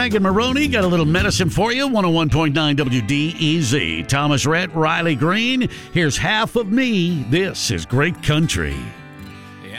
Megan Maroney got a little medicine for you. 101.9 WDEZ. Thomas Rhett, Riley Green. Here's Half of Me. This is Great Country.